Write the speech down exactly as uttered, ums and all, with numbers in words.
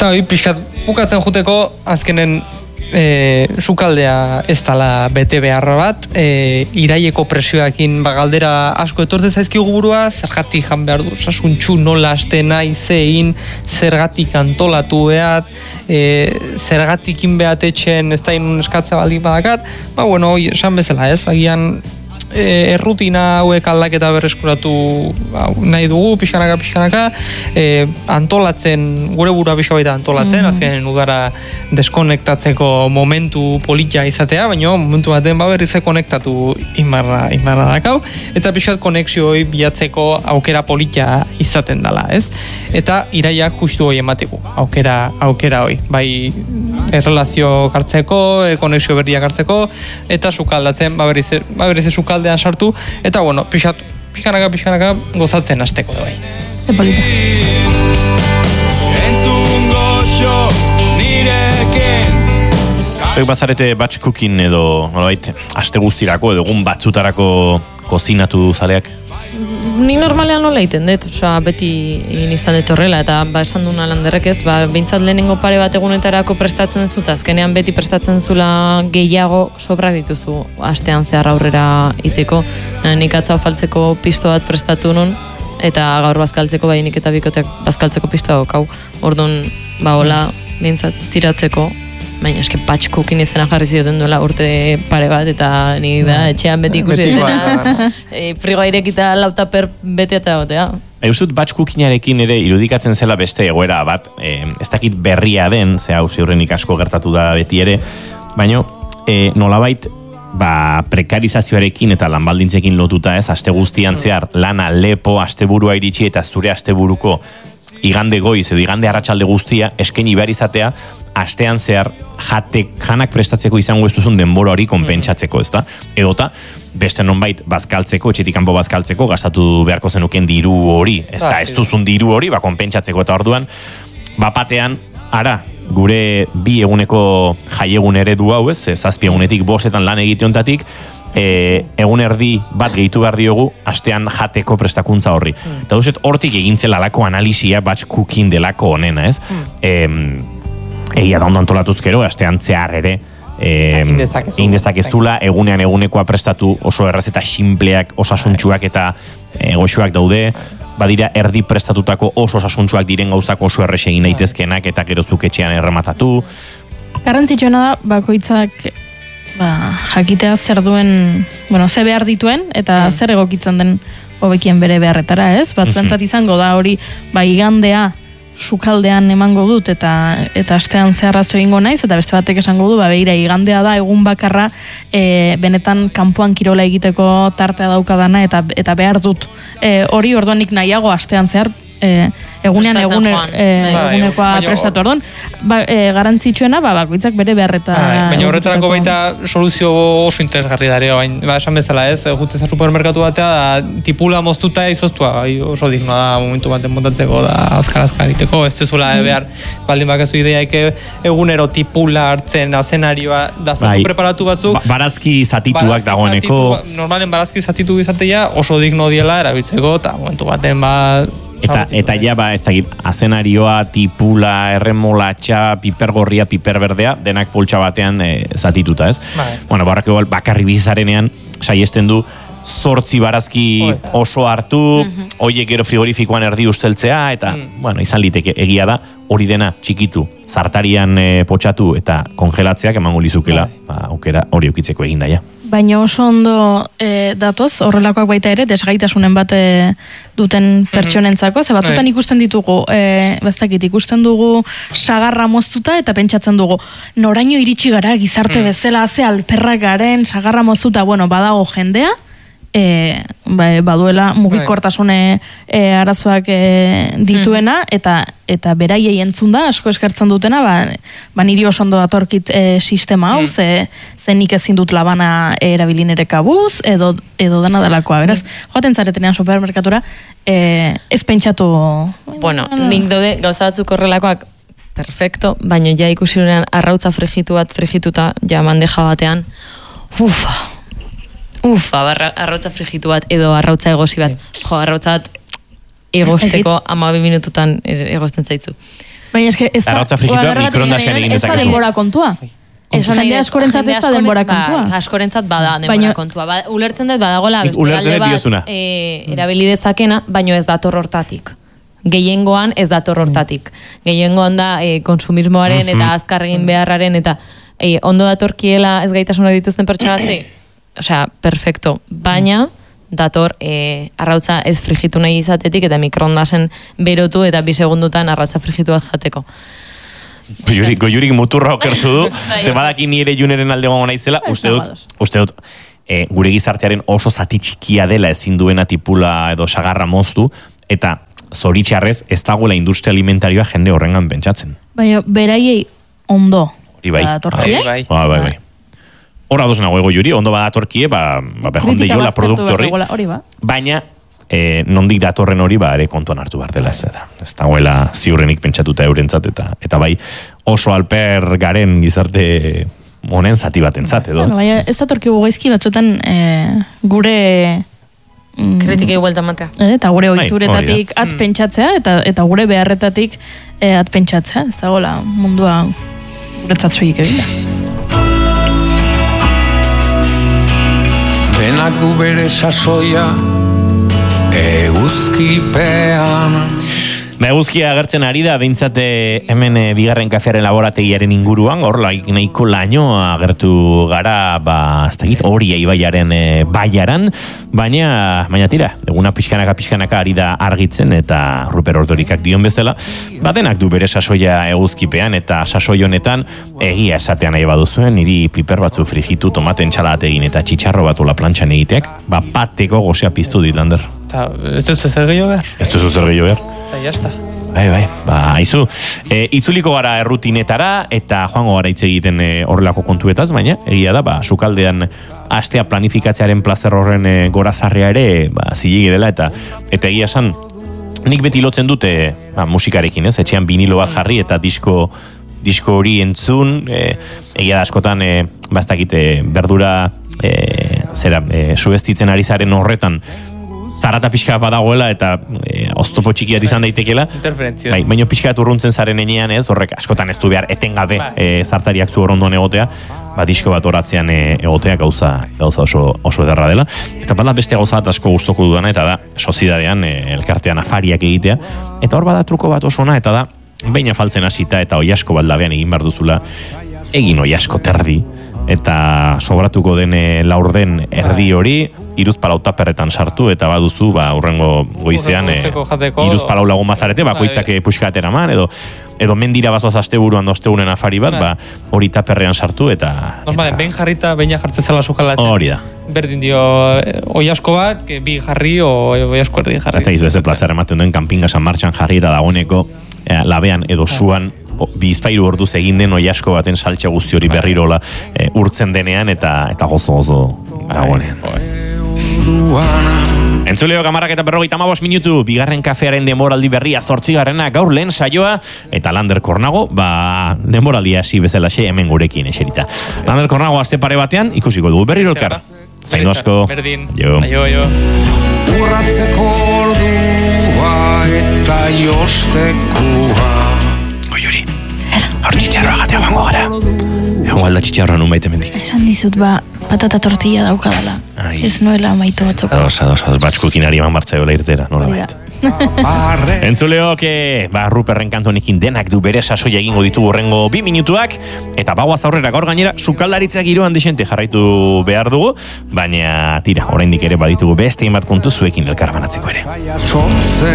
Eta hori, pixkat, bukatzen juteko, azkenen e, sukaldea ez dala bete beharra bat, e, iraieko presioakin bagaldera asko etortzen zaizkigu burua, zergatik jan behar du, sasuntxu nola aste nahi zein, zergatik antolatu behat, e, zergatikin behatetxen ez da inun eskatza baldin badakat, ba, bueno, esan bezala ez, agian E, errutina hauek aldaketa berreskuratu ba, nahi dugu, pixkanaka, pixkanaka, e, antolatzen, gure burua pixka baita antolatzen, mm-hmm. azkenen udara deskonektatzeko momentu politia izatea, baina momentu baten ba berrize konektatu inbarra, inbarra dakau, eta pixkat konexio hori bilatzeko aukera politia izaten dela, ez? Eta iraiak justu hori emateko, aukera, aukera hori, bai errelazio kartzeko, e, konexio berriak hartzeko, eta sukaldatzen, ba berrize, ba berrize sukal aldean sartu, eta bueno, pixat, pixkanaka, pixkanaka gozatzen hasteko da bai. Epolita. Zuek bazarete batch cooking edo, nolabait, aste guztirako edo egun batzutarako kozinatu zaleak? Ni normalean nola egiten dut, osea, beti egin izan dut horrela, eta ba, esan duna landerrek ez, ba, behintzat lehenengo pare bat egunetarako prestatzen zut, azkenean beti prestatzen zula gehiago sobrak dituzu astean zehar aurrera iteko. Nik atzau faltzeko pisto bat prestatu nun, eta gaur bazkaltzeko, bai nik eta bikotek bazkaltzeko pisto daukau. Orduan, ba, hola, behintzat tiratzeko, baina eske batch cooking izena jarri zioten duela urte pare bat, eta ni da etxean beti ikusi dutena. E, frigoa irekita lautaper bete eta gotea. Eusut batch cookingarekin ere irudikatzen zela beste egoera bat, e, ez dakit berria den, ze hau ziurrenik asko gertatu da beti ere, baina e, nolabait ba, prekarizazioarekin eta lanbaldintzekin lotuta ez, aste guztian zehar lana lepo, asteburua iritsi eta zure asteburuko igande goiz edo igande arratsalde guztia eskaini behar izatea, astean zehar jate, janak prestatzeko izango ez duzun denbora hori konpentsatzeko, ezta? Edota, beste nonbait bazkaltzeko, etxetik kanpo bazkaltzeko, gastatu beharko zenuken diru hori, ezta? Ez duzun diru hori, ba, konpentsatzeko, eta orduan, bapatean, ara, gure bi eguneko jaiegun eredu hau, ez? Zazpi egunetik bostetan lan egiteontatik, E, egun erdi bat gehitu behar diogu astean jateko prestakuntza horri. Mm. Eta duzet, hortik egintzela lako analisia batch cooking delako honena, ez? Mm. E, egia da ondo antolatuzkero, astean zehar ere e, indezakezula, egunean egunekoa prestatu oso erraz eta xinpleak, osasuntxuak eta egoxuak daude, badira erdi prestatutako oso osasuntxuak diren gauzak oso errex egin daitezkenak eta gero zuk etxean errematatu. Garrantzitsuena da, bakoitzak ba, jakitea zer duen, bueno, ze behar dituen, eta mm. zer egokitzen den hobekien bere beharretara, ez? Batzuentzat izango da hori, ba, igandea sukaldean emango dut, eta eta astean zeharrazo egingo naiz, eta beste batek esango du, ba, begira, igandea da, egun bakarra, e, benetan kanpoan kirola egiteko tartea daukadana, eta eta behar dut. E, hori orduan nik nahiago astean zehar, E, egunean egune, e, egunekoa prestatu orduan, ba, e, garantzitsuena ba, bakoitzak bere beharreta. Baina horretarako baita soluzio oso interesgarri dare, baina ba, esan bezala ez, guteza supermerkatu batea da, tipula moztuta izoztua, bai, oso dignoa da momentu baten montatzeko da azkar-azkar iteko, ez zezula mm. behar, baldin bakazu ideaik egunero tipula hartzen, azenarioa, da zatu preparatu batzuk. Ba, barazki zatituak dagoeneko. Normalen barazki zatitu izatea oso digno diela erabiltzeko, eta momentu baten ba... Eta, eta ja, ba, ez dakit, azenarioa, tipula, erremolatxa, pipergorria, piperberdea, denak poltsa batean e, zatituta, ez? Bai. Bueno, barrako bakarri bizarenean, saiesten du, zortzi barazki oso hartu, mm-hmm. oiek gero frigorifikoan erdi usteltzea, eta, mm. bueno, izan liteke, egia da, hori dena txikitu, zartarian e, potxatu eta kongelatzeak emango lizukela, ba, aukera hori ukitzeko egin daia. Baina oso ondo e, datoz, horrelakoak baita ere, desgaitasunen bat e, duten pertsonentzako, ze batzutan ikusten ditugu, e, baztakit, ikusten dugu sagarra moztuta eta pentsatzen dugu, noraino iritsi gara gizarte bezala, ze alperrak garen, sagarra moztuta, bueno, badago jendea, E, ba, baduela mugikortasune e, arazoak e, dituena eta eta beraiei entzun da asko eskertzen dutena, ba, ba niri oso ondo datorkit e, sistema hau, ze, ze nik ezin dut labana erabilin ere kabuz edo, edo dana delakoa, beraz joaten zaretenean supermerkatura e, ez pentsatu bueno, nik daude gauza batzuk horrelakoak perfecto, baina ja ikusi durean arrautza frigitu bat frigituta ja bandeja batean ufa Ufa, arrautza frigitu bat edo arrautza egosi bat. Jo, arrautza bat egosteko amabi minututan egozten zaitzu. Baina eske ez da... Arrautza frijitua mikroondasean egin Ez da dezakezu. denbora kontua. Esan Jende askorentzat ez da denbora kontua. Ba, askorentzat bada denbora Baina- kontua. Ba, ulertzen dut badagola Nik beste ulertzen alde dut bat diozuna. e, erabili dezakena, baino ez dator hortatik. Gehiengoan ez dator hortatik. Gehiengoan da e, konsumismoaren eta azkar egin beharraren eta e, ondo datorkiela ez gaitasuna dituzten pertsona batzei. Osea, perfecto. Baina dator e, arrautza ez frijitu nahi izatetik eta mikroondasen berotu eta bi segundutan arrautza frijitu bat jateko. Goiurik, goiurik muturra okertu du, ze badaki nire juneren alde gongo naizela, Ez uste dago dut, ados. uste dut, e, gure gizartearen oso zati txikia dela ezin duena tipula edo sagarra moztu, eta zoritxarrez ez dagoela industria alimentarioa jende horrengan pentsatzen. Baina beraiei ondo. Hori bai. Badatorkie. Bai, bai. Bai, bai, bai. Hor ados nago goiuri, ondo badatorkie, ba, ba behonde Kritika jola baztertu produktu behar horri, dagoela, hori ba. baina e, nondik datorren hori ba ere kontuan hartu behar dela ez eta ez dagoela ziurrenik pentsatuta eurentzat eta eta bai oso alper garen gizarte honen zati batentzat edo. Bueno, baina ez datorkigu gaizki batzuetan eh, gure mm, Kritikei buelta matea. eh, eta gure Bai, ohituretatik at pentsatzea eta eta gure beharretatik eh, at pentsatzea, ez dagoela mundua guretzat soilik egin da. Denak du bere sasoia eguzkipean. Ba, eguzkia agertzen ari da, behintzat eh, hemen eh, bigarren kafearen laborategiaren inguruan, hor la- nahiko laino agertu gara, ba, ez dakit, hori ibaiaren eh, baiaran, baina, baina tira, eguna pixkanaka pixkanaka ari da argitzen, eta Ruper Ordorikak dion bezala, batenak du bere sasoia eguzkipean, eta sasoi honetan, egia esatean nahi baduzuen, niri piper batzu frijitu, tomate entxalat egin, eta txitxarro batula plantxan egiteak, ba, pateko gozea piztu dit, Lander. Eta ez duzu zer gehiago behar. Ez duzu zer gehiago behar. Eta jazta. Bai, bai, ba, aizu, e, itzuliko gara errutinetara eta joango gara hitz egiten e, horrelako kontuetaz, baina egia da, ba, sukaldean astea planifikatzearen plazer horren e, gorazarrea ere, ba, zilegi dela, eta eta egia esan, nik beti lotzen dute, ba, musikarekin, ez, etxean vinilo bat jarri eta disko, disko hori entzun, e, egia da askotan, e, bastakit, e, berdura, e, zera, e, suestitzen ari zaren horretan, zarata pixka badagoela eta e, oztopo txikiat izan daitekela. Interferentzia. Bai, baina pixka urruntzen zaren enean ez, horrek askotan ez du behar etengabe Bai. e, zartariak zu horondoan egotea, ba, disko bat oratzean e, egotea gauza, gauza oso, oso ederra dela. Eta bada beste gauza bat asko gustoko dudana, eta da, sozidadean, e, elkartean afariak egitea. Eta hor bada truko bat oso ona, eta da, behin afaltzen hasita eta oiasko bat labean egin behar duzula, egin oiasko terdi, eta sobratuko den e, laurden erdi hori, iruz palau taperretan sartu, eta baduzu, ba, urrengo goizean, e, Urrengo goizeko jateko, iruz palau lagun bazarete, bakoitzak e, puxka ateraman, edo edo mendira bazoaz asteburuan ostegunen afari bat, ba, hori taperrean sartu, eta... Normalen, eta- behin jarrita, behin jartzen zela sukalatzen. Hori da. Berdin dio, eh, oiasko bat, que bi jarri, o oiasko erdi jarri. Eta izu ez plazer ematen duen kanpingasan martxan jarri eta dagoeneko eh, labean edo suan o, bizpairu orduz egin den oiasko baten saltxe guzti hori berrirola eh, urtzen denean eta eta gozo gozo dagoenean. Entzuleo gamarrak eta berrogeita hamabost minutu, bigarren kafearen demoraldi berria zortzigarrena gaur lehen saioa, eta Lander Kornago, ba, demoraldia hasi bezalaxe hemen gurekin eserita. Lander Kornago azte pare batean, ikusiko dugu berriro elkar. Zaino asko. Berdin. Jo. Aio, aio. Urratzeko ordua eta jostekua. Goiuri, hor txitxarroa jatea bango gara. Egon alda txitxarroa nun baite mendik. Esan dizut ba, patata tortilla daukadala. Ai. Ez noela maitu batzuk. Ados, ados, ados, batxkukin ari eman bartzaiola irtera, nola Hori da. baita. Barre Entzuleok, eh, ba, Ruperren kantonekin denak du bere sasoia egingo ditu horrengo bi minutuak, eta bagoaz aurrera gaur gainera, sukaldaritza giroan desente jarraitu behar dugu, baina tira, oraindik ere baditugu beste bat kontu zuekin elkarbanatzeko ere. gaia sortze